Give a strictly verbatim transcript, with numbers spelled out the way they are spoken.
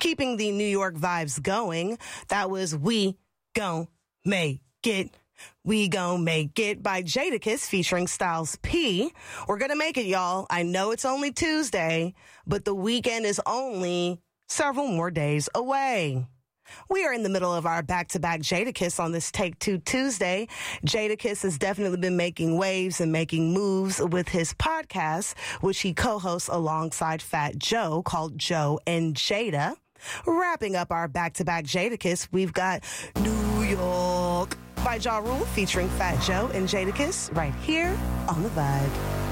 Keeping the New York vibes going, that was We Gon' Make It. We Gon' Make It by Jadakiss featuring Styles P. We're gonna make it, y'all. I know it's only Tuesday, but the weekend is only several more days away. We are in the middle of our back-to-back Jadakiss on this Take Two Tuesday. Jadakiss has definitely been making waves and making moves with his podcast, which he co-hosts alongside Fat Joe, called Joe and Jada. Wrapping up our back-to-back Jadakiss, we've got New York by Ja Rule featuring Fat Joe and Jadakiss right here on The Vibe.